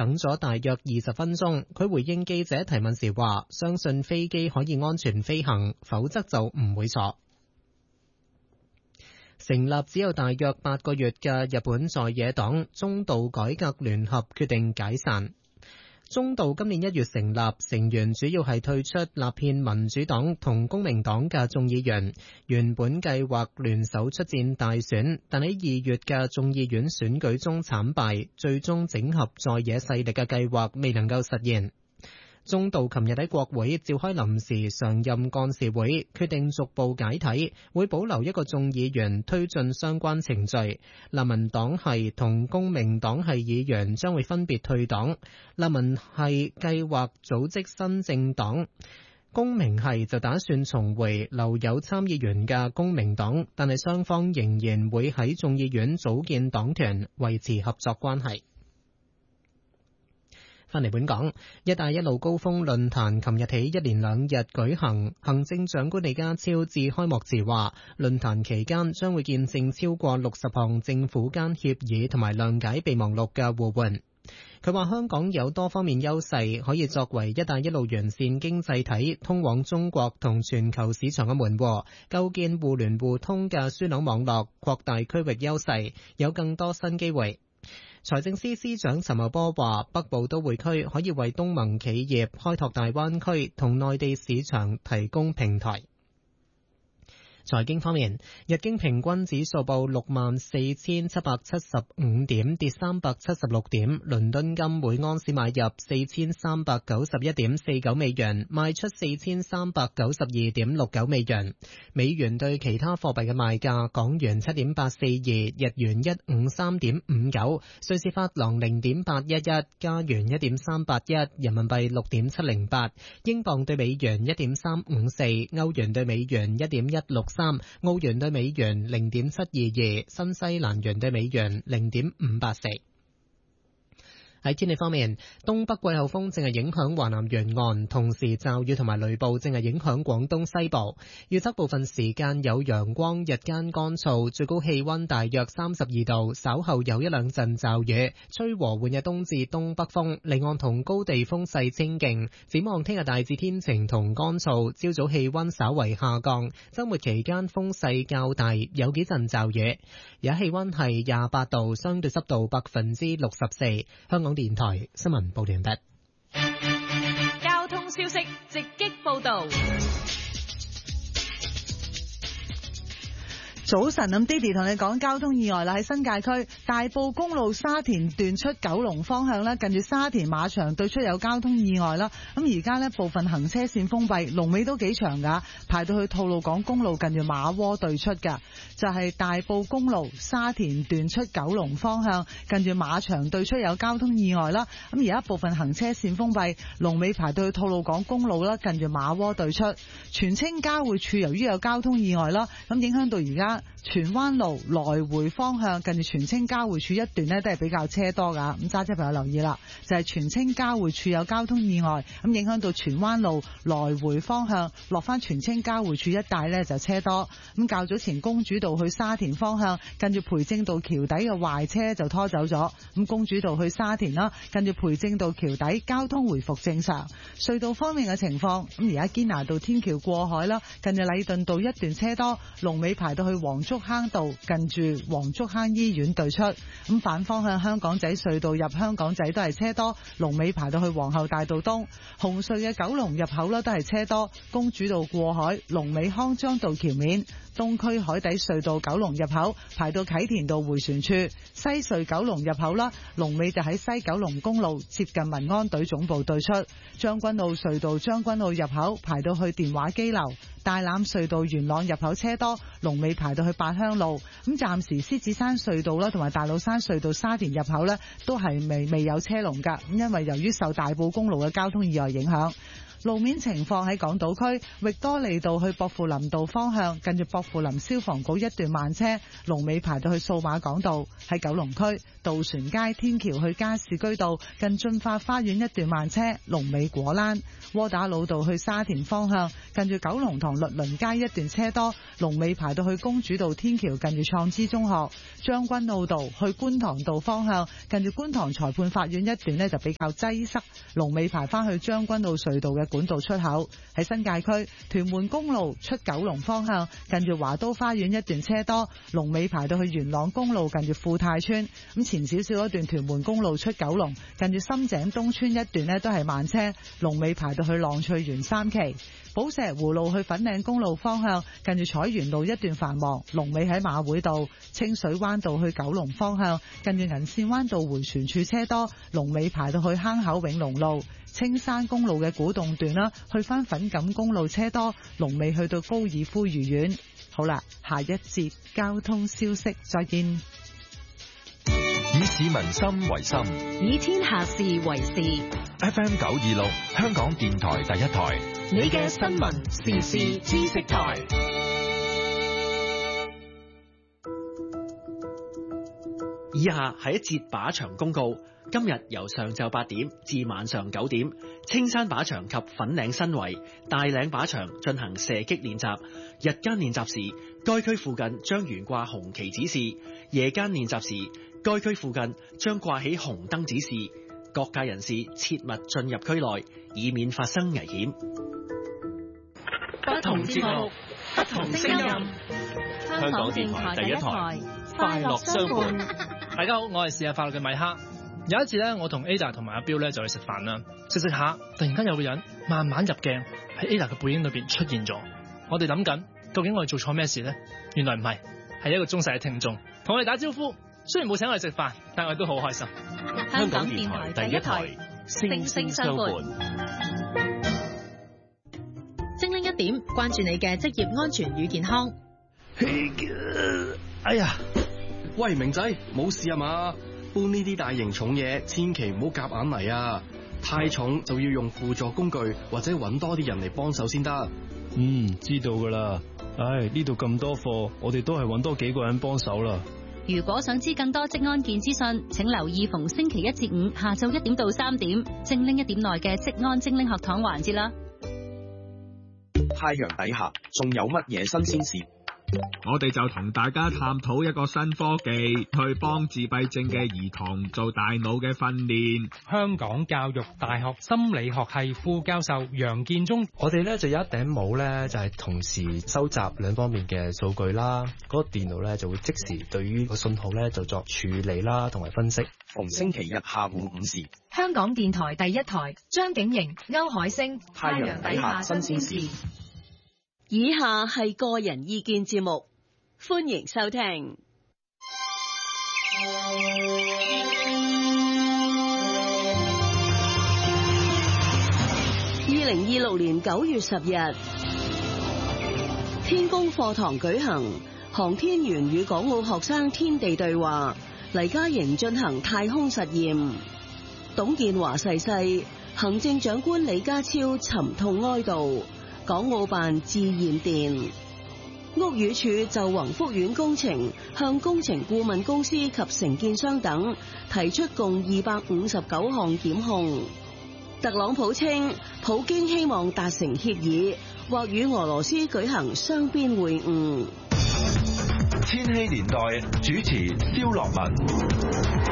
等咗大約20分鐘。佢回應記者提問時話，相信飛機可以安全飛行，否則就唔會坐。成立只有大約8個月嘅日本在野黨中道改革聯合決定解散。中道今年1月成立，成員主要係退出立憲民主黨同公明黨嘅眾議員，原本計劃聯手出戰大選，但喺2月嘅眾議院選舉中慘敗，最終整合在野勢力嘅計劃未能夠實現。中道琴日喺國會召開臨時常任幹事會，決定逐步解體，會保留1個眾議員推進相關程序。立民黨系同公明黨系議員將會分別退黨，立民系計劃組織新政黨，公明系就打算重回留有參議員嘅公明黨，但係雙方仍然會喺眾議院組建黨團，維持合作關係。返嚟本港，一帶一路高峰論壇琴日起1連2日舉行，行政長官李家超致開幕詞話，論壇期間將會見證超過60項政府間協議同埋諒解備忘錄嘅互換。佢話香港有多方面優勢，可以作為一帶一路完善經濟體通往中國同全球市場嘅門戶，構建互聯互通嘅樞紐網絡，擴大區域優勢，有更多新機會。財政司司長陳茂波話，北部都會區可以為東盟企業開拓大灣區同內地市場提供平台。財經方面，日經平均指數報64,775點，跌376點。倫敦金每盎司買入4391.49美元，賣出4392.69美元。美元對其他貨幣嘅賣價：港元7.842，日元153.59，瑞士法郎0.811，加元1.381，人民幣6.708，英鎊對美元1.354，歐元對美元1.163。澳元對美元0.722，新西蘭元對美元0.584。喺天氣方面，東北季候風正係影響華南沿岸，同時驟雨同埋雷暴正係影響廣東西部。預測部分時間有陽光，日間乾燥，最高氣溫大約32度，稍後有一兩陣驟雨，吹和緩嘅東至東北風，離岸同高地風勢清勁。展望聽日大致天晴同乾燥，朝早氣溫稍為下降，周末期間風勢較大，有幾陣驟雨。而家氣溫係28度，相對濕度64%。香港電台新聞報道完畢。 交通消息直擊報道。 早晨，咁 Didi 同你講交通意外啦，喺新界區大埔公路沙田段出九龍方向咧，近住沙田馬場對出有交通意外啦。咁而家咧部分行車線封閉，龍尾都幾長噶，排到去吐露港公路近住馬窩對出噶，就係大埔公路沙田段出九龍方向近住馬場對出有交通意外啦。咁而家部分行車線封閉，龍尾排到去吐露港公路啦，近住馬窩對出。荃青交匯處由於有交通意外啦，咁影響到而家荃灣路來回方向近住荃青交匯處一段呢都係比較車多噶，咁揸車朋友留意啦，就係荃青交匯處有交通意外，咁影響到荃灣路來回方向落翻荃青交匯處一帶呢就車多。咁較早前公主道去沙田方向近住培正道橋底嘅壞車就拖走咗，咁公主道去沙田啦，近住培正道橋底交通回復正常。隧道方面嘅情況，咁而家堅拿道天橋過海啦，近住禮頓道一段車多，龍尾排到去黃竹坑道近住黃竹坑醫院對出。咁反方向香港仔隧道入香港仔都係車多，龍尾排到去皇后大道東。紅隧嘅九龍入口啦都係車多，公主道過海龍尾康莊道橋面。東區海底隧道九龍入口排到啟田道迴旋處，西隧九龍入口啦，龍尾就喺西九龍公路接近民安隊總部對出。將軍澳隧道將軍澳入口排到去電話機樓，大欖隧道元朗入口車多，龍尾排到去八鄉路。咁暫時獅子山隧道啦同埋大老山隧道沙田入口呢都係未有車龍噶，咁因為由於受大埔公路嘅交通意外影響。路面情況喺港島區域多利道去薄扶林道方向，近住薄扶林消防局一段慢車，龍尾排到去數碼港道。喺九龍區渡船街天橋去加士居道近駿發花園一段慢車，龍尾果欄；窩打老道去沙田方向近住九龍塘律倫街一段車多，龍尾排到去公主道天橋近住創知中學；將軍澳道去觀塘道方向近住觀塘裁判法院一段呢就比較擠塞，龍尾排翻去將軍澳隧道嘅管道出口。喺新界區屯門公路出九龍方向近住華都花園一段車多，龍尾排到去元朗公路近住富泰村。咁前少少一段屯門公路出九龍近住深井東村一段呢都係慢車，龍尾排到去浪翠園三期。寶石湖路去粉嶺公路方向近住彩園路一段繁忙，龍尾喺馬會道。清水灣道去九龍方向近住銀線灣道回旋處車多，龍尾排到去坑口永隆路。青山公路嘅古洞段啦，去翻粉錦公路車多，龍尾去到高爾夫御苑。好啦，下一節交通消息再見。 以市民心為心， 以天下事為事。 FM 926香港電台第一台， 你嘅新聞時事知識台。 以下係一節靶場公告。今日由上晝8點至晚上9點，青山靶場及粉嶺新圍、大嶺靶場進行射擊練習。日間練習時，該區附近將懸掛紅旗指示；夜間練習時，該區附近將掛起紅燈指示。各界人士切勿進入區內，以免發生危險。 不同節目，不同聲音。香港電台第一台，快樂相伴。 大家好，我係試下快樂嘅米克。有一次咧，我同 Ada 同埋阿彪咧就去食飯啦，食下，突然間有個人慢慢入鏡喺 Ada 嘅背影裏邊出現咗。我哋諗緊，究竟我哋做錯咩事咧？原來唔係，係一個忠實嘅聽眾同我哋打招呼。雖然冇請我哋食飯，但我哋都好開心。 香港電台第一台，聲聲相伴。精靈一點，關注你嘅職業安全與健康。 哎呀，喂，明仔，冇事啊嘛？搬呢啲大型重嘢，千祈唔好夾硬嚟啊！太重就要用輔助工具，或者揾多啲人嚟幫手先得。 知道噶啦。唉，呢度咁多貨，我哋都係揾多幾個人幫手啦。 如果想知更多職安健資訊，請留意逢星期1至5下晝1點到3點，精靈一點內嘅職安精靈學堂環節啦。 太陽底下仲有乜嘢新鮮事？ 我哋就同大家探討一個新科技，去幫自閉症嘅兒童做大腦嘅訓練。 香港教育大學心理學系副教授楊建忠， 我哋咧就有一頂帽咧，就係同時收集兩方面嘅數據啦。嗰個電腦咧就會即時對於個信號咧就作處理啦，同埋分析。 逢星期日下午5時， 香港電台第一台，張景瑩、歐海星， 太陽底下新鮮事。 以下係個人意見節目，歡迎收聽。2026年9月10日，天宮課堂舉行航天員與港澳學生天地對話，黎嘉瑩進行太空實驗，董建華逝世，行政長官李家超沉痛哀悼。港澳辦致唁電，屋宇署就宏福苑工程向工程顧問公司及承建商等提出共259項檢控。特朗普稱，普京希望達成協議，或與俄羅斯舉行雙邊會晤。 千禧年代主持蕭樂文。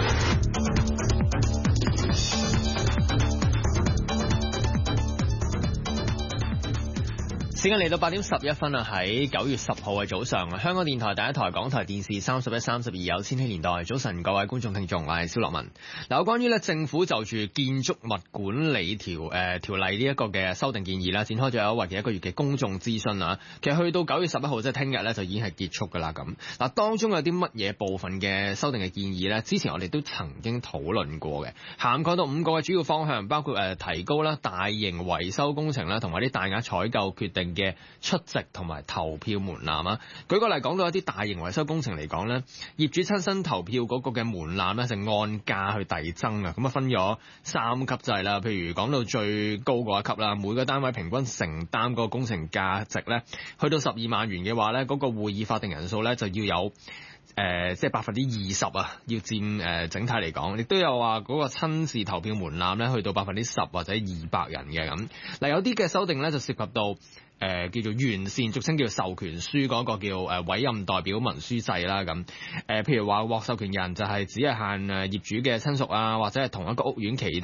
時間嚟到8點11分啊！喺9月10號嘅早上，香港電台第一台、港台電視31、32有千禧年代。早晨，各位觀眾聽眾，我係蕭樂文。嗱，有關於咧政府就住建築物管理條例呢一個嘅修訂建議啦，展開咗為期1個月嘅公眾諮詢啊。其實去到9月11號，即係聽日咧就已經係結束噶啦。咁嗱，當中有啲乜嘢部分嘅修訂嘅建議咧？之前我哋都曾經討論過嘅，涵蓋到5個嘅主要方向，包括提高啦大型維修工程啦，同埋啲大額採購決定嘅出席同埋投票門檻啊。舉個例，講到一啲大型維修工程嚟講咧，業主親身投票嗰個嘅門檻咧，就按價去遞增啊。咁啊分咗3級制啦。譬如講到最高嗰一級啦，每個單位平均承擔嗰個工程價值咧，去到12萬元嘅話咧，嗰個會議法定人數咧就要有即係20%啊，要佔整體嚟講，亦都有話嗰個親自投票門檻咧，去到10%或者200人嘅咁。嗱，有啲嘅修訂咧就涉及到叫做完善，俗稱叫授權書嗰個叫委任代表文書制啦咁。譬如話獲授權人就係只係限業主嘅親屬啊，或者係同一個屋苑其